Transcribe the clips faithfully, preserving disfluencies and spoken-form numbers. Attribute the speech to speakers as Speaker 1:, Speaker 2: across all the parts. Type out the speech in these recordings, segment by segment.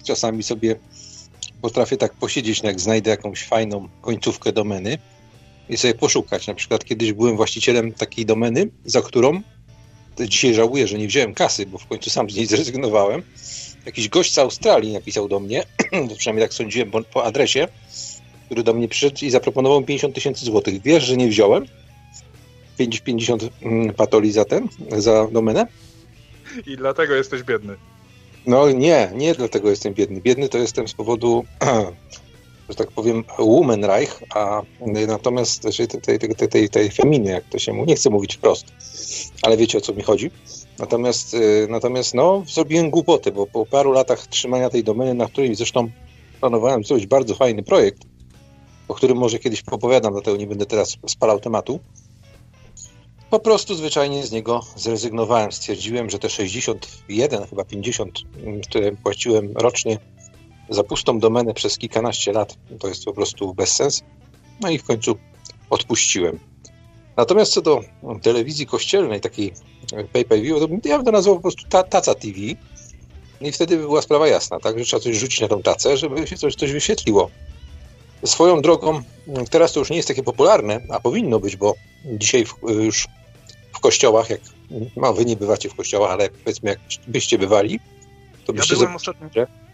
Speaker 1: czasami sobie potrafię tak posiedzieć, jak znajdę jakąś fajną końcówkę domeny i sobie poszukać. Na przykład kiedyś byłem właścicielem takiej domeny, za którą dzisiaj żałuję, że nie wziąłem kasy, bo w końcu sam z niej zrezygnowałem. Jakiś gość z Australii napisał do mnie, przynajmniej tak sądziłem po, po adresie, który do mnie przyszedł i zaproponował pięćdziesiąt tysięcy złotych. Wiesz, że nie wziąłem? pięćdziesiąt patoli za ten, za domenę.
Speaker 2: I dlatego jesteś biedny.
Speaker 1: No nie, nie dlatego jestem biedny. Biedny to jestem z powodu, że tak powiem, Womenreich, a natomiast tej, tej, tej, tej, tej feminy, jak to się mówi, nie chcę mówić wprost, ale wiecie, o co mi chodzi. Natomiast, natomiast no, zrobiłem głupotę, bo po paru latach trzymania tej domeny, na której zresztą planowałem zrobić bardzo fajny projekt, o którym może kiedyś opowiadam, dlatego nie będę teraz spalał tematu, po prostu zwyczajnie z niego zrezygnowałem. Stwierdziłem, że te sześćdziesiąt jeden, chyba pięćdziesiąt, które płaciłem rocznie za pustą domenę przez kilkanaście lat, to jest po prostu bezsens. No i w końcu odpuściłem. Natomiast co do telewizji kościelnej, takiej pay-per-view, to ja bym to nazwał po prostu ta, taca T V i wtedy by była sprawa jasna, tak, że trzeba coś rzucić na tą tacę, żeby się coś, coś wyświetliło. Swoją drogą, teraz to już nie jest takie popularne, a powinno być, bo dzisiaj w, już w kościołach, jak no wy nie bywacie w kościołach, ale powiedzmy jak byście bywali, to
Speaker 2: ja
Speaker 1: byście...
Speaker 2: byłem za... ostatnio.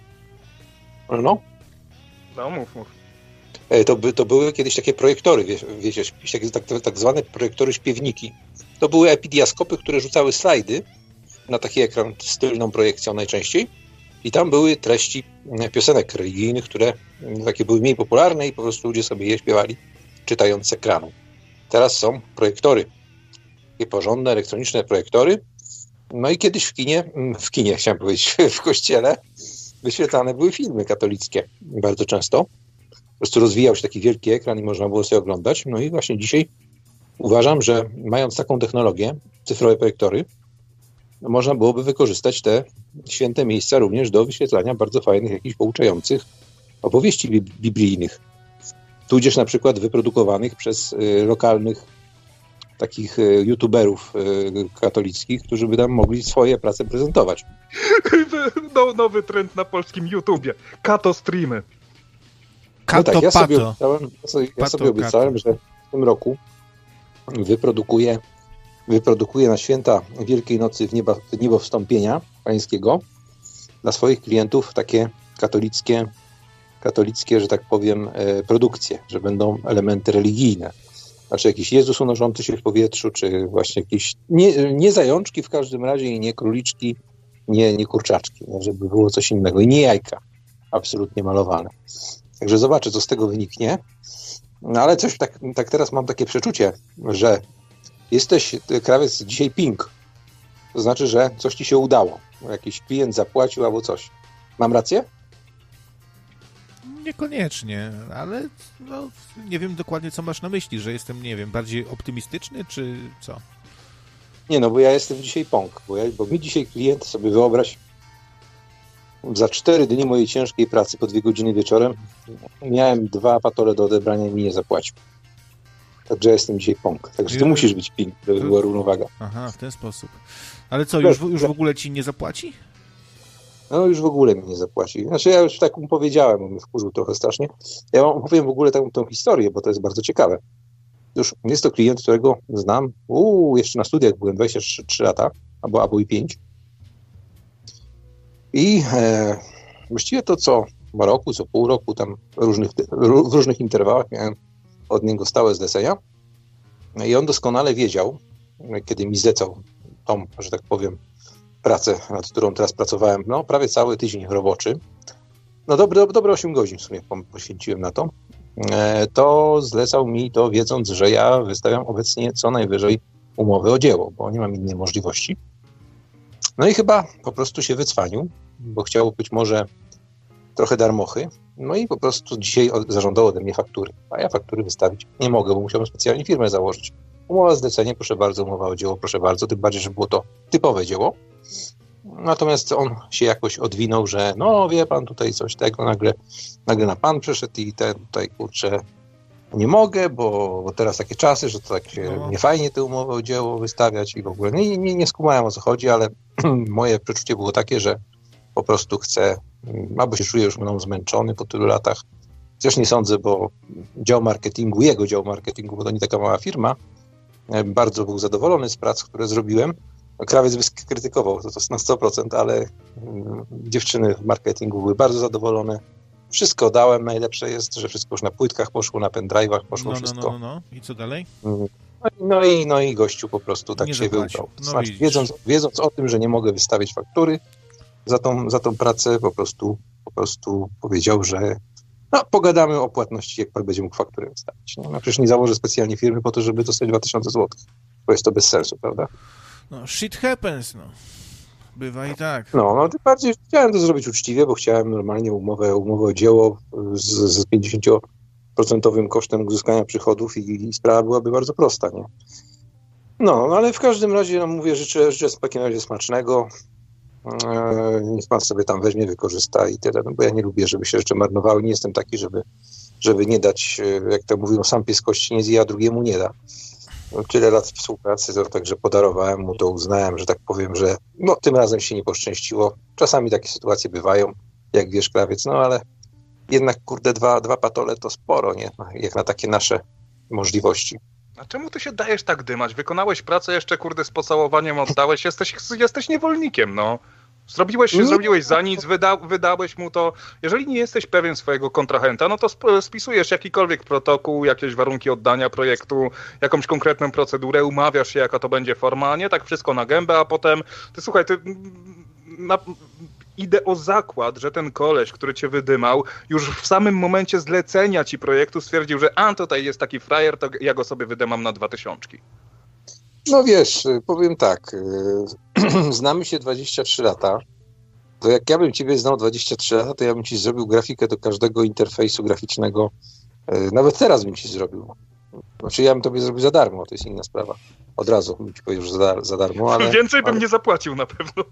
Speaker 1: No?
Speaker 2: No, mów, mów.
Speaker 1: To, by, to były kiedyś takie projektory, wie, wiecie, tak, tak zwane projektory śpiewniki. To były epidiaskopy, które rzucały slajdy na taki ekran z tylną projekcją najczęściej i tam były treści piosenek religijnych, które takie były mniej popularne i po prostu ludzie sobie je śpiewali, czytając z ekranu. Teraz są projektory, takie porządne, elektroniczne projektory. No i kiedyś w kinie, w kinie chciałem powiedzieć, w kościele wyświetlane były filmy katolickie bardzo często. Po prostu rozwijał się taki wielki ekran i można było sobie oglądać. No i właśnie dzisiaj uważam, że mając taką technologię, cyfrowe projektory, no można byłoby wykorzystać te święte miejsca również do wyświetlania bardzo fajnych, jakichś pouczających opowieści bib- biblijnych. Tudzież na przykład wyprodukowanych przez y, lokalnych takich y, youtuberów y, katolickich, którzy by tam mogli swoje prace prezentować.
Speaker 2: No, nowy trend na polskim YouTubie. Kato streamy.
Speaker 1: Kato, no tak, ja sobie obiecałem, ja sobie, ja sobie obiecałem że w tym roku wyprodukuję, wyprodukuję na święta Wielkiej Nocy w nieba, w niebo wstąpienia pańskiego dla swoich klientów takie katolickie, katolickie, że tak powiem, e, produkcje, że będą elementy religijne. Znaczy jakiś Jezus unoszący się w powietrzu, czy właśnie jakieś, nie, nie zajączki w każdym razie i nie króliczki, nie, nie kurczaczki, no, żeby było coś innego i nie jajka absolutnie malowane. Także zobaczę, co z tego wyniknie. No ale coś tak, tak teraz mam takie przeczucie, że jesteś, krawiec, dzisiaj ping. To znaczy, że coś ci się udało. Jakiś klient zapłacił albo coś. Mam rację?
Speaker 3: Niekoniecznie, ale no, nie wiem dokładnie, co masz na myśli, że jestem, nie wiem, bardziej optymistyczny, czy co?
Speaker 1: Nie, no bo ja jestem dzisiaj pong, bo, ja, bo mi dzisiaj klient, sobie wyobraź, za cztery dni mojej ciężkiej pracy po dwie godziny wieczorem miałem dwa patole do odebrania i mi nie zapłacił. Także ja jestem dzisiaj pong. Także ty musisz być ping, żeby była równowaga.
Speaker 3: Aha, w ten sposób. Ale co, już, już w ogóle ci nie zapłaci?
Speaker 1: No już w ogóle mi nie zapłaci. Znaczy ja już tak mu powiedziałem, bo mnie wkurzył trochę strasznie. Ja wam opowiem w ogóle tą, tą historię, bo to jest bardzo ciekawe. Już jest to klient, którego znam, uuu, jeszcze na studiach byłem dwadzieścia trzy lata, albo, albo i pięć. I e, właściwie to co roku, co pół roku, tam różnych, w różnych interwałach miałem od niego stałe zlecenia. I on doskonale wiedział, kiedy mi zlecał tą, że tak powiem, pracę, nad którą teraz pracowałem, no prawie cały tydzień roboczy, no dobre, dobre osiem godzin w sumie poświęciłem na to, e, to zlecał mi to wiedząc, że ja wystawiam obecnie co najwyżej umowę o dzieło, bo nie mam innej możliwości. No i chyba po prostu się wycwanił, bo chciał być może trochę darmochy, no i po prostu dzisiaj zażądał ode mnie faktury, a ja faktury wystawić nie mogę, bo musiałem specjalnie firmę założyć. Umowa zlecenie, proszę bardzo, umowa o dzieło, proszę bardzo, tym bardziej, że było to typowe dzieło. Natomiast on się jakoś odwinął, że no wie pan tutaj coś tego, nagle, nagle na pan przyszedł i ten tutaj kurczę nie mogę, bo, bo teraz takie czasy, że to tak się no. niefajnie te umowy o dzieło wystawiać i w ogóle nie, nie, nie skumałem o co chodzi, ale moje przeczucie było takie, że po prostu chce, albo się czuje już mną zmęczony po tylu latach. Chociaż nie sądzę, bo dział marketingu, jego dział marketingu, bo to nie taka mała firma, bardzo był zadowolony z prac, które zrobiłem. Krawiec by skrytykował to, to na sto procent, ale dziewczyny w marketingu były bardzo zadowolone. Wszystko dałem, najlepsze jest, że wszystko już na płytkach poszło, na pendrive'ach poszło
Speaker 3: no, no,
Speaker 1: wszystko.
Speaker 3: No, no, no. I co dalej?
Speaker 1: No i, no i gościu po prostu tak
Speaker 3: nie
Speaker 1: się wybrał.
Speaker 3: No,
Speaker 1: znaczy, wiedząc, wiedząc o tym, że nie mogę wystawić faktury za tą, za tą pracę, po prostu, po prostu powiedział, że no, pogadamy o płatności, jak pan będzie mógł fakturę wystawić. No, no przecież nie założę specjalnie firmy po to, żeby dostać dwa tysiące złotych, bo jest to bez sensu, prawda?
Speaker 3: No, shit happens, no. Bywa i tak.
Speaker 1: No, no tym bardziej chciałem to zrobić uczciwie, bo chciałem normalnie umowę, umowę o dzieło z, z pięćdziesięcioprocentowym kosztem uzyskania przychodów i, i sprawa byłaby bardzo prosta, nie? No, no ale w każdym razie, no mówię, życzę, życzę w takim razie smacznego. Eee, niech pan sobie tam weźmie, wykorzysta i tyle, no bo ja nie lubię, żeby się rzeczy marnowały. Nie jestem taki, żeby, żeby nie dać, jak to mówią, sam pies kości nie zje, a drugiemu nie da. Tyle lat współpracy, to także podarowałem mu to, uznałem, że tak powiem, że no tym razem się nie poszczęściło. Czasami takie sytuacje bywają, jak wiesz, krawiec, no ale jednak, kurde, dwa, dwa patole to sporo, nie? Jak na takie nasze możliwości.
Speaker 2: A czemu ty się dajesz tak dymać? Wykonałeś pracę, jeszcze, kurde, z pocałowaniem oddałeś, jesteś, jesteś niewolnikiem, no. Zrobiłeś,
Speaker 1: Nie.
Speaker 2: zrobiłeś za nic, wyda, wydałeś mu to. Jeżeli nie jesteś pewien swojego kontrahenta, no to sp- spisujesz jakikolwiek protokół, jakieś warunki oddania projektu, jakąś konkretną procedurę, umawiasz się, jaka to będzie forma, a nie tak wszystko na gębę, a potem, ty słuchaj, ty na, idę o zakład, że ten koleś, który cię wydymał, już w samym momencie zlecenia ci projektu stwierdził, że a tutaj jest taki frajer, to ja go sobie wydymam na dwa tysiączki.
Speaker 1: No wiesz, powiem tak, znamy się dwadzieścia trzy lata, to jak ja bym ciebie znał dwadzieścia trzy lata, to ja bym ci zrobił grafikę do każdego interfejsu graficznego, nawet teraz bym ci zrobił. Znaczy ja bym tobie zrobił za darmo, to jest inna sprawa. Od razu bym ci powiedział, że za, za darmo, ale...
Speaker 2: Więcej bym
Speaker 1: ale...
Speaker 2: nie zapłacił na pewno.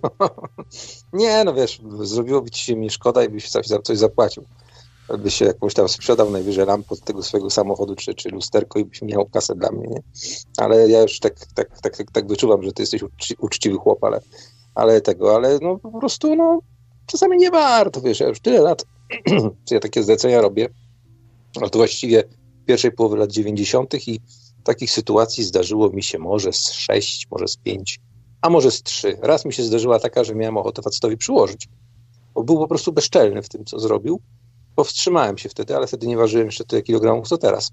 Speaker 1: Nie, no wiesz, zrobiłoby ci się mi szkoda i byś za coś zapłacił. By się jakąś tam sprzedał, najwyżej lampę od tego swojego samochodu, czy, czy lusterko i byś miał kasę dla mnie, nie? Ale ja już tak, tak, tak, tak, tak wyczuwam, że ty jesteś uczci, uczciwy chłop, ale, ale tego, ale no po prostu, no czasami nie warto, wiesz, ja już tyle lat, co ja takie zlecenia robię, ale to właściwie pierwszej połowy lat dziewięćdziesiątych i takich sytuacji zdarzyło mi się może z sześć, może z pięć, a może z trzy. Raz mi się zdarzyła taka, że miałem ochotę facetowi przyłożyć, bo był po prostu bezczelny w tym, co zrobił. Powstrzymałem się wtedy, ale wtedy nie ważyłem jeszcze tyle kilogramów, co teraz.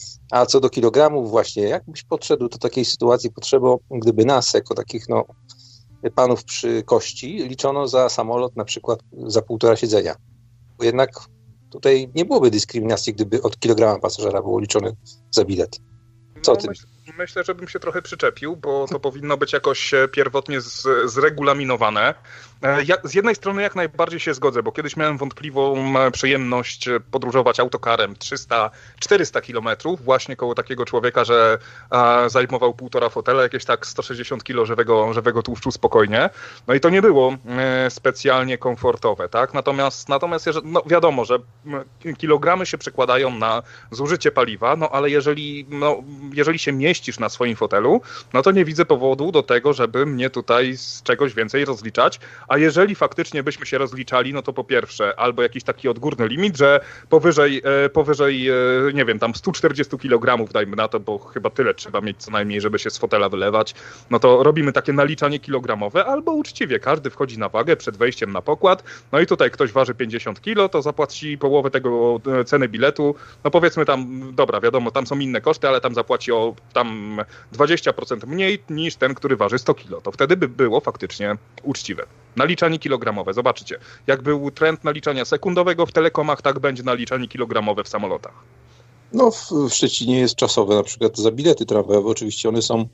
Speaker 1: A co do kilogramów właśnie, jakbyś podszedł do takiej sytuacji, potrzeba, gdyby nas, jako takich no, panów przy kości, liczono za samolot na przykład za półtora siedzenia. Bo jednak tutaj nie byłoby dyskryminacji, gdyby od kilograma pasażera było liczony za bilet. Co
Speaker 2: no,
Speaker 1: ty?
Speaker 2: Myśl, myślę, że bym się trochę przyczepił, bo to powinno być jakoś pierwotnie z, zregulaminowane. Ja, z jednej strony jak najbardziej się zgodzę, bo kiedyś miałem wątpliwą przyjemność podróżować autokarem trzysta czterysta kilometrów właśnie koło takiego człowieka, że a, zajmował półtora fotela, jakieś tak sto sześćdziesiąt kilo żywego, żywego tłuszczu spokojnie. No i to nie było e, specjalnie komfortowe, tak? Natomiast, natomiast jeżeli, no wiadomo, że kilogramy się przekładają na zużycie paliwa, no ale jeżeli, no, jeżeli się mieścisz na swoim fotelu, no to nie widzę powodu do tego, żeby mnie tutaj z czegoś więcej rozliczać. A jeżeli faktycznie byśmy się rozliczali, no to po pierwsze, albo jakiś taki odgórny limit, że powyżej, e, powyżej e, nie wiem, tam sto czterdzieści kilogramów, dajmy na to, bo chyba tyle trzeba mieć co najmniej, żeby się z fotela wylewać, no to robimy takie naliczanie kilogramowe, albo uczciwie, każdy wchodzi na wagę przed wejściem na pokład, no i tutaj ktoś waży pięćdziesiąt kilo, to zapłaci połowę tego ceny biletu, no powiedzmy tam, dobra, wiadomo, tam są inne koszty, ale tam zapłaci o tam dwadzieścia procent mniej niż ten, który waży sto kilo, to wtedy by było faktycznie uczciwe. Naliczanie kilogramowe. Zobaczycie, jak był trend naliczania sekundowego w telekomach, tak będzie naliczanie kilogramowe w samolotach.
Speaker 1: No w, w Szczecinie jest czasowe, na przykład za bilety tramwajowe. Oczywiście one są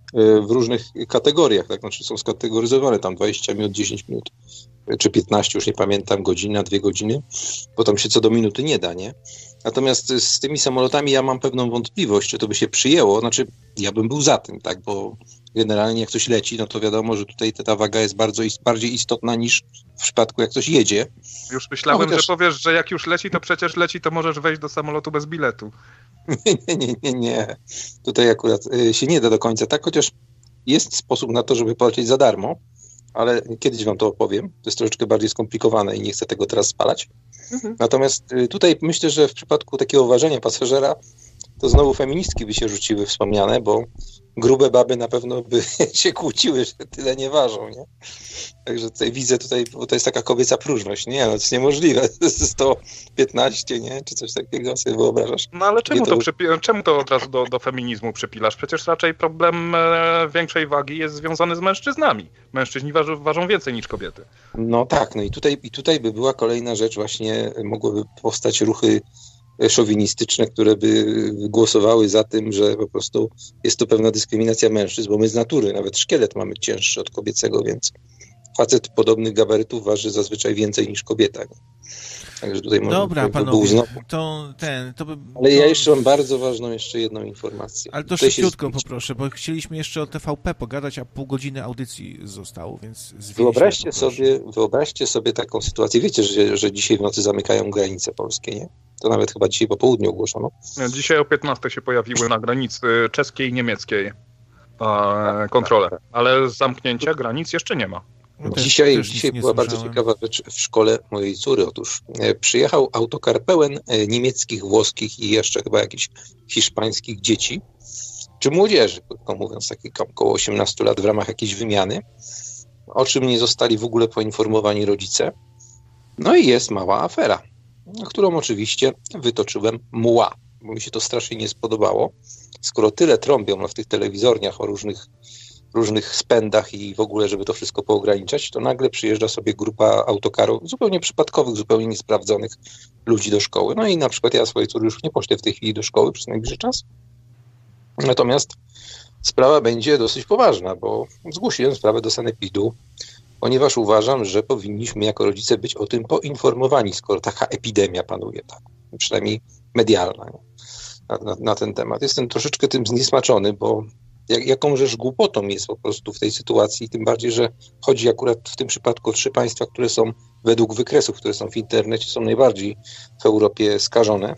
Speaker 1: w różnych kategoriach, tak? Znaczy są skategoryzowane, tam dwadzieścia minut, dziesięć minut, czy piętnaście, już nie pamiętam, godzina, dwie godziny, bo tam się co do minuty nie da, nie? Natomiast z tymi samolotami ja mam pewną wątpliwość, czy to by się przyjęło, znaczy ja bym był za tym, tak, bo generalnie jak coś leci, no to wiadomo, że tutaj ta waga jest bardzo, bardziej istotna niż w przypadku jak coś jedzie.
Speaker 2: Już myślałem, no, chociaż... że powiesz, że jak już leci, to przecież leci, to możesz wejść do samolotu bez biletu.
Speaker 1: Nie, nie, nie, nie. Tutaj akurat y, się nie da do końca tak, chociaż jest sposób na to, żeby polecieć za darmo, ale kiedyś wam to opowiem. To jest troszeczkę bardziej skomplikowane i nie chcę tego teraz spalać. Mhm. Natomiast tutaj myślę, że w przypadku takiego uważania pasażera to znowu feministki by się rzuciły wspomniane, bo grube baby na pewno by się kłóciły, że tyle nie ważą, nie? Także tutaj widzę tutaj, bo to jest taka kobieca próżność, nie? No to jest niemożliwe, sto piętnaście, nie? Czy coś takiego sobie wyobrażasz?
Speaker 2: No ale czemu to,
Speaker 1: to...
Speaker 2: Przypi- czemu to od razu do, do feminizmu przypilasz? Przecież raczej problem e, większej wagi jest związany z mężczyznami. Mężczyźni waży, ważą więcej niż kobiety.
Speaker 1: No tak, no i tutaj, i tutaj by była kolejna rzecz, właśnie mogłyby powstać ruchy szowinistyczne, które by głosowały za tym, że po prostu jest to pewna dyskryminacja mężczyzn, bo my z natury, nawet szkielet mamy cięższy od kobiecego, więc facet podobnych gabarytów waży zazwyczaj więcej niż kobieta. Także tutaj
Speaker 3: Dobra,
Speaker 1: może,
Speaker 3: panowie,
Speaker 1: znowu...
Speaker 3: to ten... To by,
Speaker 1: Ale
Speaker 3: to...
Speaker 1: ja jeszcze mam bardzo ważną jeszcze jedną informację.
Speaker 3: Ale to
Speaker 1: tutaj
Speaker 3: szybciutko poproszę, bo chcieliśmy jeszcze o T V P pogadać, a pół godziny audycji zostało, więc
Speaker 1: wyobraźcie sobie, wyobraźcie sobie taką sytuację. Wiecie, że, że dzisiaj w nocy zamykają granice polskie, nie? To nawet chyba dzisiaj po południu ogłoszono.
Speaker 2: Dzisiaj o piętnastej się pojawiły na granicy czeskiej i niemieckiej e, kontrole, ale zamknięcia granic jeszcze nie ma.
Speaker 1: No też, dzisiaj też dzisiaj była bardzo ciekawa rzecz w szkole mojej córy. Otóż e, przyjechał autokar pełen e, niemieckich, włoskich i jeszcze chyba jakichś hiszpańskich dzieci, czy młodzieży, krótko mówiąc, takich około osiemnastu lat w ramach jakiejś wymiany, o czym nie zostali w ogóle poinformowani rodzice. No i jest mała afera, którą oczywiście wytoczyłem mła, bo mi się to strasznie nie spodobało. Skoro tyle trąbią w tych telewizorniach o różnych, różnych spędach i w ogóle, żeby to wszystko poograniczać, to nagle przyjeżdża sobie grupa autokarów, zupełnie przypadkowych, zupełnie niesprawdzonych ludzi do szkoły. No i na przykład ja swojej córy już nie poślę w tej chwili do szkoły przez najbliższy czas. Natomiast sprawa będzie dosyć poważna, bo zgłosiłem sprawę do sanepidu, ponieważ uważam, że powinniśmy jako rodzice być o tym poinformowani, skoro taka epidemia panuje, tak, przynajmniej medialna, na, na, na ten temat. Jestem troszeczkę tym zniesmaczony, bo jak, jaką rzecz głupotą jest po prostu w tej sytuacji, tym bardziej, że chodzi akurat w tym przypadku o trzy państwa, które są według wykresów, które są w internecie, są najbardziej w Europie skażone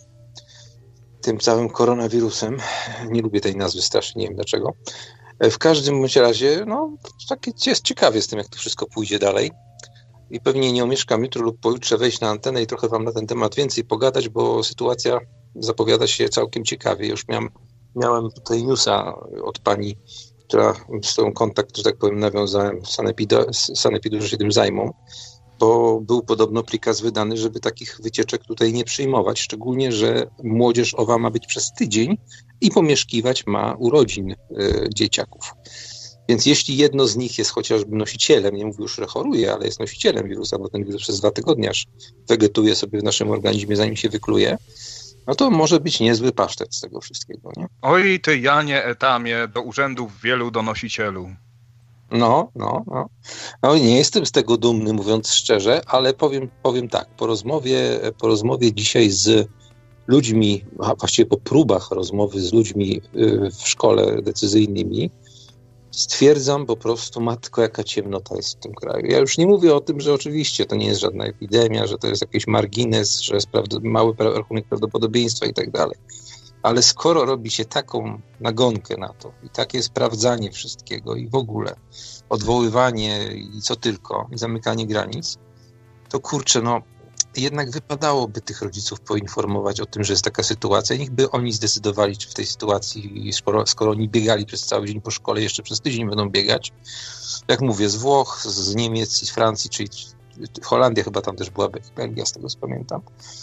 Speaker 1: tym całym koronawirusem. Nie lubię tej nazwy strasznie, nie wiem dlaczego. W każdym bądź razie, no, takie jest ciekawie z tym, jak to wszystko pójdzie dalej. I pewnie nie omieszkam jutro lub pojutrze wejść na antenę i trochę wam na ten temat więcej pogadać, bo sytuacja zapowiada się całkiem ciekawie. Już miałem, miałem tutaj newsa od pani, która z tą kontakt, że tak powiem, nawiązałem z sanepidu, z sanepidu, że się tym zajmą, bo był podobno prikaz wydany, żeby takich wycieczek tutaj nie przyjmować, szczególnie, że młodzież owa ma być przez tydzień i pomieszkiwać ma urodzin y, dzieciaków. Więc jeśli jedno z nich jest chociażby nosicielem, nie mówię już, że choruje, ale jest nosicielem wirusa, bo ten wirus przez dwa tygodnie aż wegetuje sobie w naszym organizmie, zanim się wykluje, no to może być niezły pasztet z tego wszystkiego, nie?
Speaker 2: Oj, ty Janie Etamie, do urzędów wielu donosicielu.
Speaker 1: No, no, no. No nie jestem z tego dumny, mówiąc szczerze, ale powiem, powiem tak, po rozmowie, po rozmowie dzisiaj z ludźmi, a właściwie po próbach rozmowy z ludźmi w szkole decyzyjnymi, stwierdzam po prostu, matko, jaka ciemnota jest w tym kraju. Ja już nie mówię o tym, że oczywiście to nie jest żadna epidemia, że to jest jakiś margines, że jest prawd- mały rachunek prawdopodobieństwa i tak dalej. Ale skoro robi się taką nagonkę na to i takie sprawdzanie wszystkiego i w ogóle odwoływanie i co tylko, i zamykanie granic, to kurczę, no jednak wypadałoby tych rodziców poinformować o tym, że jest taka sytuacja. Niech by oni zdecydowali, czy w tej sytuacji, skoro, skoro oni biegali przez cały dzień po szkole, jeszcze przez tydzień będą biegać. Jak mówię, z Włoch, z Niemiec i z Francji, czyli Holandia chyba tam też była, Belgia, z tego co pamiętam.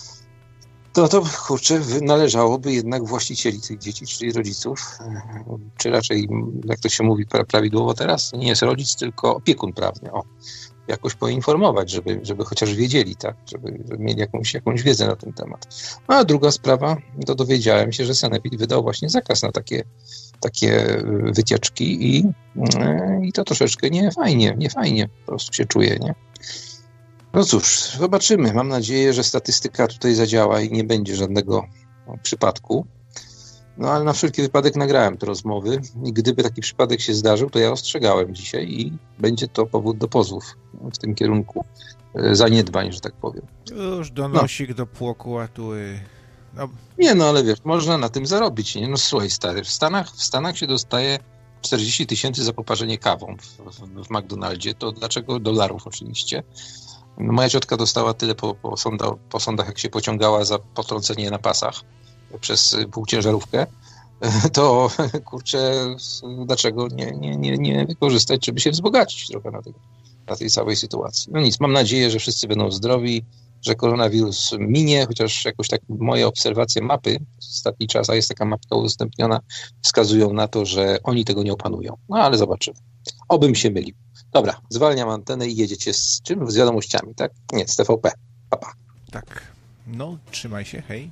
Speaker 1: No to, kurczę, należałoby jednak właścicieli tych dzieci, czyli rodziców, czy raczej, jak to się mówi prawidłowo teraz, to nie jest rodzic, tylko opiekun prawny, o, jakoś poinformować, żeby, żeby chociaż wiedzieli, tak, żeby, żeby mieli jakąś, jakąś wiedzę na ten temat. No a druga sprawa, to dowiedziałem się, że sanepid wydał właśnie zakaz na takie, takie wycieczki i, i to troszeczkę nie fajnie, nie fajnie po prostu się czuje, nie? No cóż, zobaczymy. Mam nadzieję, że statystyka tutaj zadziała i nie będzie żadnego przypadku. No ale na wszelki wypadek nagrałem te rozmowy i gdyby taki przypadek się zdarzył, to ja ostrzegałem dzisiaj i będzie to powód do pozwów w tym kierunku zaniedbań, że tak powiem.
Speaker 3: Już donosik no. do płokułatury. No.
Speaker 1: Nie, no ale wiesz, można na tym zarobić, nie? No słuchaj stary, w Stanach, w Stanach się dostaje czterdzieści tysięcy za poparzenie kawą w, w, w McDonaldzie, to dlaczego dolarów oczywiście? No, moja ciotka dostała tyle po, po, sąda, po sądach, jak się pociągała za potrącenie na pasach przez półciężarówkę, to kurczę, dlaczego nie, nie, nie, nie wykorzystać, żeby się wzbogacić trochę na tej, na tej całej sytuacji. No nic, mam nadzieję, że wszyscy będą zdrowi, że koronawirus minie, chociaż jakoś tak moje obserwacje mapy z ostatni czas, a jest taka mapka udostępniona, wskazują na to, że oni tego nie opanują. No ale zobaczymy. Obym się mylił. Dobra, zwalniam antenę i jedziecie z czym? Z wiadomościami, tak? Nie, z T V P. Pa, pa.
Speaker 3: Tak. No, trzymaj się, hej.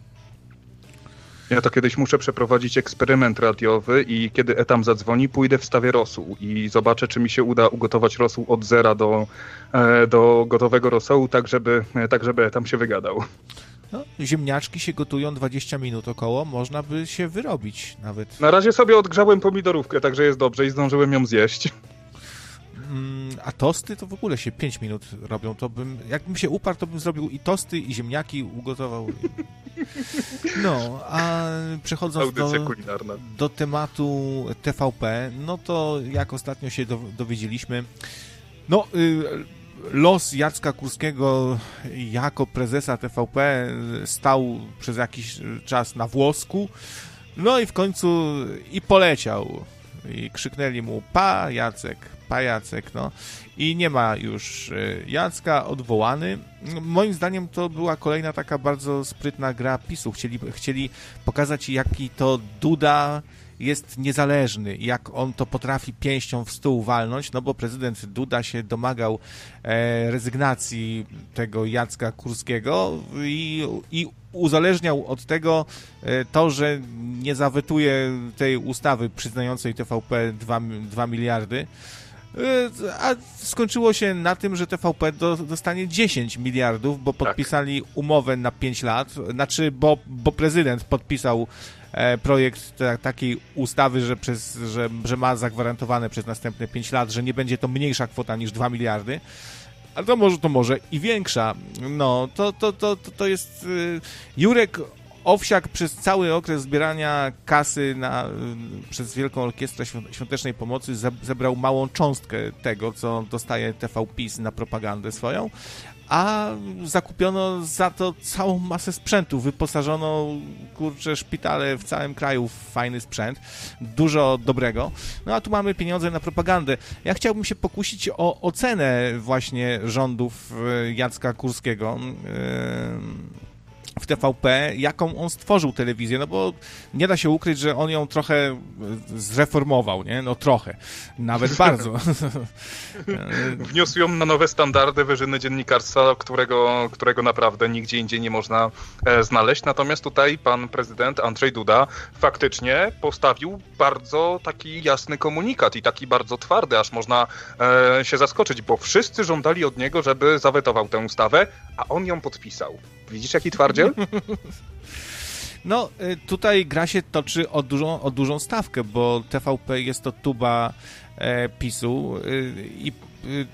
Speaker 2: Ja to kiedyś muszę przeprowadzić eksperyment radiowy i kiedy Etam zadzwoni, pójdę wstawię rosół i zobaczę, czy mi się uda ugotować rosół od zera do, do gotowego rosołu, tak żeby, tak żeby Etam się wygadał.
Speaker 3: No, ziemniaczki się gotują dwadzieścia minut około, można by się wyrobić nawet.
Speaker 2: Na razie sobie odgrzałem pomidorówkę, także jest dobrze i zdążyłem ją zjeść.
Speaker 3: A tosty to w ogóle się pięć minut robią, to bym, jakbym się uparł, to bym zrobił i tosty, i ziemniaki ugotował. No, a przechodząc do, do tematu T V P, no to jak ostatnio się do, dowiedzieliśmy, no y, los Jacka Kurskiego jako prezesa T V P stał przez jakiś czas na włosku, no i w końcu i poleciał. I krzyknęli mu, pa Jacek, pa Jacek, no. I nie ma już Jacka, odwołany. Moim zdaniem to była kolejna taka bardzo sprytna gra PiSu. Chcieli, chcieli pokazać, jaki to Duda jest niezależny, jak on to potrafi pięścią w stół walnąć, no bo prezydent Duda się domagał e, rezygnacji tego Jacka Kurskiego i, i uzależniał od tego e, to, że nie zawetuje tej ustawy przyznającej T V P dwa miliardy, e, a skończyło się na tym, że T V P do, dostanie dziesięć miliardów, bo podpisali tak. umowę na pięć lat, znaczy, bo, bo prezydent podpisał projekt takiej ustawy, że, przez, że, że ma zagwarantowane przez następne pięć lat, że nie będzie to mniejsza kwota niż dwa miliardy, a to może to może i większa. No, to, to, to, to, to jest... Jurek Owsiak przez cały okres zbierania kasy na, przez Wielką Orkiestrę Świątecznej Pomocy zebrał małą cząstkę tego, co dostaje T V PiS na propagandę swoją, a zakupiono za to całą masę sprzętu, wyposażono, kurczę, szpitale w całym kraju w fajny sprzęt, dużo dobrego, no a tu mamy pieniądze na propagandę. Ja chciałbym się pokusić o ocenę właśnie rządów Jacka Kurskiego w T V P, jaką on stworzył telewizję, no bo nie da się ukryć, że on ją trochę zreformował, nie? No trochę, nawet bardzo.
Speaker 2: Wniósł ją na nowe standardy wyżyny dziennikarstwa, którego, którego naprawdę nigdzie indziej nie można e, znaleźć. Natomiast tutaj pan prezydent Andrzej Duda faktycznie postawił bardzo taki jasny komunikat i taki bardzo twardy, aż można e, się zaskoczyć, bo wszyscy żądali od niego, żeby zawetował tę ustawę, a on ją podpisał. Widzisz, jaki twardziel?
Speaker 3: No, tutaj gra się toczy o dużą, o dużą stawkę, bo T V P jest to tuba e, PiSu i e,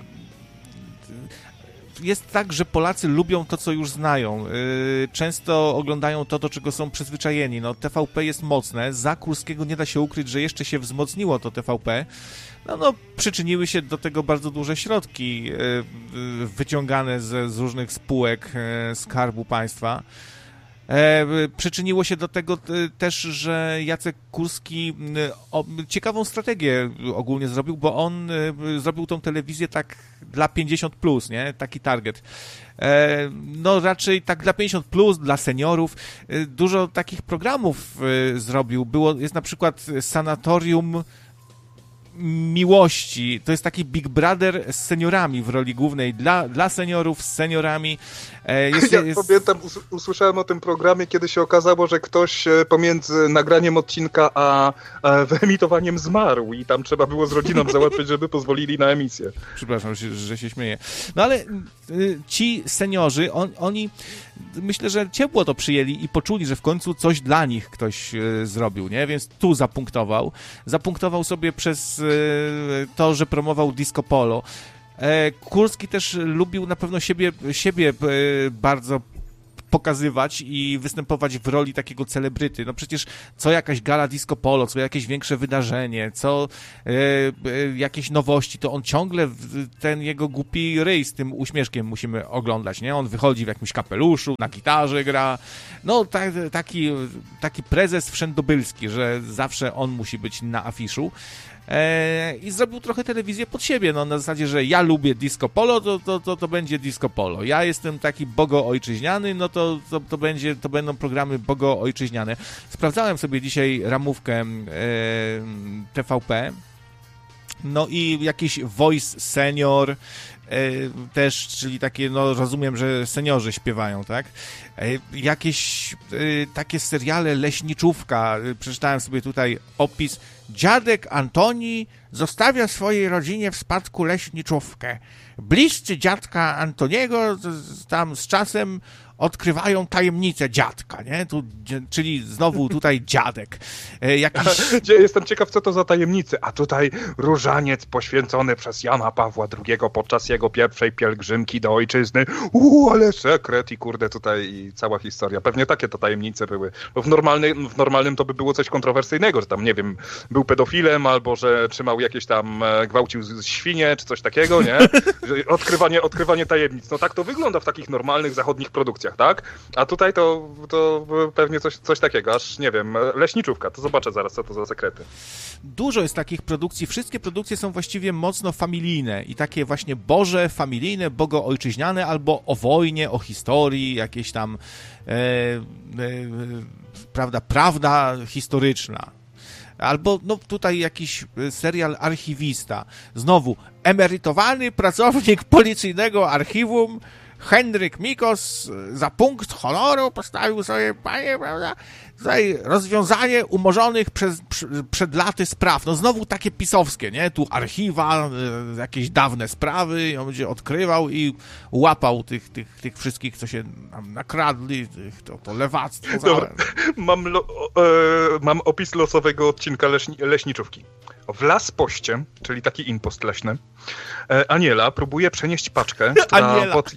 Speaker 3: jest tak, że Polacy lubią to, co już znają. Często oglądają to, do czego są przyzwyczajeni. No, T V P jest mocne. Za Kurskiego nie da się ukryć, że jeszcze się wzmocniło to T V P. No, no przyczyniły się do tego bardzo duże środki wyciągane z, z różnych spółek Skarbu Państwa. E, przyczyniło się do tego też, że Jacek Kurski o, ciekawą strategię ogólnie zrobił, bo on e, zrobił tą telewizję tak dla pięćdziesiąt plus, nie? Taki target. E, no raczej tak dla pięćdziesiąt plus, dla seniorów. E, dużo takich programów e, zrobił. Było, jest na przykład Sanatorium Miłości. To jest taki Big Brother z seniorami w roli głównej, dla, dla seniorów, z seniorami. E, jest,
Speaker 2: ja
Speaker 3: jest...
Speaker 2: pamiętam, us- usłyszałem o tym programie, kiedy się okazało, że ktoś pomiędzy nagraniem odcinka a, a wyemitowaniem zmarł i tam trzeba było z rodziną załatwić, żeby pozwolili na emisję.
Speaker 3: Przepraszam, że, że się śmieję. No ale y, ci seniorzy, on, oni myślę, że ciepło to przyjęli i poczuli, że w końcu coś dla nich ktoś y, zrobił, nie? Więc tu zapunktował. Zapunktował sobie przez y, to, że promował disco polo. E, Kurski też lubił na pewno siebie, siebie y, bardzo pokazywać i występować w roli takiego celebryty. No przecież co jakaś gala disco polo, co jakieś większe wydarzenie, co e, e, jakieś nowości, to on ciągle w, ten jego głupi ryj z tym uśmieszkiem musimy oglądać, nie? On wychodzi w jakimś kapeluszu, na gitarze gra. No ta, taki, taki prezes wszędobylski, że zawsze on musi być na afiszu. E, I zrobił trochę telewizję pod siebie, no na zasadzie, że ja lubię disco polo, to, to, to, to będzie disco polo. Ja jestem taki bogo-ojczyźniany, no to, to, to, będzie, to będą programy bogo-ojczyźniane. Sprawdzałem sobie dzisiaj ramówkę e, T V P, no i jakiś Voice Senior, też, czyli takie, no rozumiem, że seniorzy śpiewają, tak? Jakieś takie seriale Leśniczówka, przeczytałem sobie tutaj opis. Dziadek Antoni zostawia swojej rodzinie w spadku leśniczówkę. Bliscy dziadka Antoniego tam z czasem odkrywają tajemnicę dziadka, nie? Tu, czyli znowu tutaj dziadek. E, jakiś...
Speaker 2: Jestem ciekaw, co to za tajemnice. A tutaj różaniec poświęcony przez Jana Pawła drugiego podczas jego pierwszej pielgrzymki do ojczyzny. Uuu, ale sekret i kurde tutaj i cała historia. Pewnie takie to tajemnice były. Bo w, normalny, w normalnym to by było coś kontrowersyjnego, że tam, nie wiem, był pedofilem albo że trzymał jakieś tam, gwałcił świnie czy coś takiego, nie? Odkrywanie, odkrywanie tajemnic. No tak to wygląda w takich normalnych zachodnich produkcjach. Tak? A tutaj to, to pewnie coś, coś takiego, aż nie wiem, leśniczówka, to zobaczę zaraz, co to za sekrety.
Speaker 3: Dużo jest takich produkcji, wszystkie produkcje są właściwie mocno familijne i takie właśnie boże, familijne, bogo-ojczyźniane, albo o wojnie, o historii, jakieś tam e, e, prawda, prawda historyczna. Albo no tutaj jakiś serial Archiwista. Znowu, emerytowany pracownik policyjnego archiwum Henryk Mikos za punkt honoru postawił sobie, panie, prawda, tutaj rozwiązanie umorzonych przez, przed laty spraw. No znowu takie pisowskie, nie? Tu archiwa, jakieś dawne sprawy, i on będzie odkrywał i łapał tych, tych, tych wszystkich, co się nam nakradli, tych, to, to lewactwo.
Speaker 2: Dobra, mam, lo, e, mam opis losowego odcinka leśni, leśniczówki. W Las Poście, czyli taki impost leśny, e, Aniela próbuje przenieść paczkę, która pod...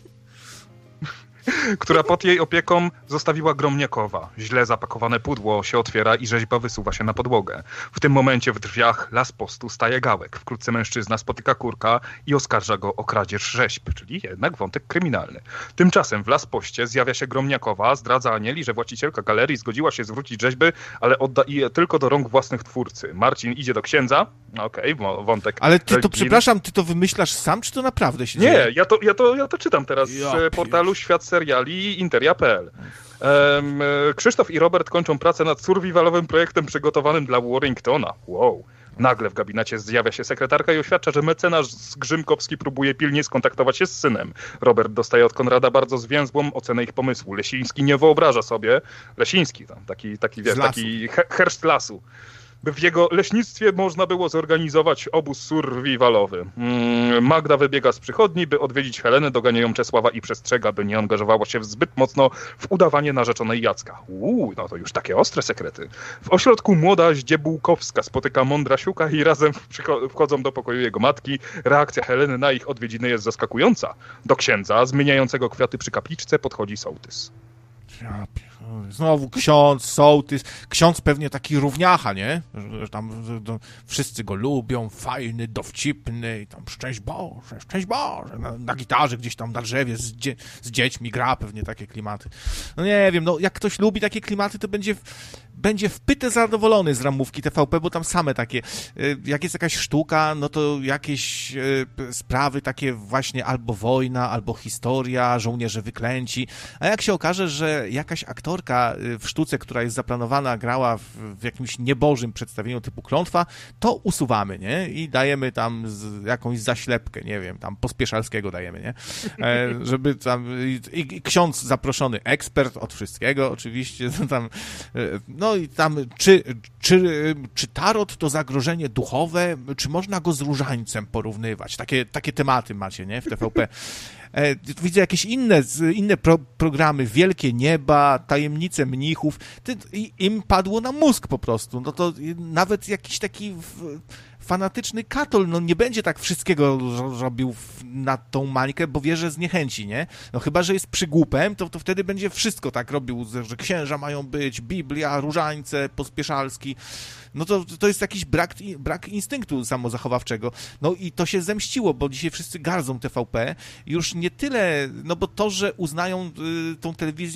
Speaker 2: która pod jej opieką zostawiła Gromniakowa. Źle zapakowane pudło się otwiera i rzeźba wysuwa się na podłogę. W tym momencie w drzwiach laspostu staje Gałek. Wkrótce mężczyzna spotyka Kurka i oskarża go o kradzież rzeźb, czyli jednak wątek kryminalny. Tymczasem w laspoście zjawia się Gromniakowa, zdradza Anieli, że właścicielka galerii zgodziła się zwrócić rzeźby, ale odda je tylko do rąk własnych twórcy. Marcin idzie do księdza. Okej, okay, wątek.
Speaker 3: Ale ty to, przepraszam, ty to wymyślasz sam, czy to naprawdę się dzieje?
Speaker 2: Nie, ja to, ja to, ja to czytam teraz ja z portalu Świat Seriali interia kropka p l. Um, Krzysztof i Robert kończą pracę nad survivalowym projektem przygotowanym dla Warringtona. Wow. Nagle w gabinecie zjawia się sekretarka i oświadcza, że mecenas Grzymkowski próbuje pilnie skontaktować się z synem. Robert dostaje od Konrada bardzo zwięzłą ocenę ich pomysłu. Lesiński nie wyobraża sobie, Lesiński tam, taki, taki, wiesz, taki he- herszt lasu, by w jego leśnictwie można było zorganizować obóz survivalowy. Magda wybiega z przychodni, by odwiedzić Helenę, dogania ją Czesława i przestrzega, by nie angażowała się zbyt mocno w udawanie narzeczonej Jacka. Uuu, no to już takie ostre sekrety. W ośrodku młoda Zdziebułkowska spotyka Mądrasiuka i razem wchodzą do pokoju jego matki. Reakcja Heleny na ich odwiedziny jest zaskakująca. Do księdza, zmieniającego kwiaty przy kapliczce, podchodzi sołtys.
Speaker 3: Znowu ksiądz, sołtys. Ksiądz pewnie taki równiacha, nie? Że tam że, że, wszyscy go lubią, fajny, dowcipny i tam szczęść Boże, szczęść Boże. Na, na gitarze gdzieś tam na drzewie z, dzie, z dziećmi gra pewnie takie klimaty. No nie wiem, no jak ktoś lubi takie klimaty, to będzie, będzie wpyte zadowolony z ramówki T V P, bo tam same takie, jak jest jakaś sztuka, no to jakieś sprawy takie właśnie albo wojna, albo historia, żołnierze wyklęci, a jak się okaże, że jakaś aktorka w sztuce, która jest zaplanowana, grała w, w jakimś niebożym przedstawieniu typu Klątwa, to usuwamy, nie? I dajemy tam z, jakąś zaślepkę, nie wiem, tam Pospieszalskiego dajemy, nie? E, żeby tam i, i ksiądz zaproszony, ekspert od wszystkiego oczywiście, tam, no i tam czy, czy, czy tarot to zagrożenie duchowe, czy można go z różańcem porównywać? Takie, takie tematy macie, nie? W T V P. E, widzę jakieś inne, inne pro, programy, Wielkie Nieba, Tajemnice Mnichów, Ty, im padło na mózg po prostu. No to nawet jakiś taki w, fanatyczny katol, no nie będzie tak wszystkiego robił na tą Mańkę, bo wie, że zniechęci, nie? No chyba, że jest przygłupem, to, to wtedy będzie wszystko tak robił, że księża mają być, Biblia, różańce, Pospieszalski. No to, to jest jakiś brak, brak instynktu samozachowawczego. No i to się zemściło, bo dzisiaj wszyscy gardzą T V P. Już nie tyle, no bo to, że uznają y, tą telewizję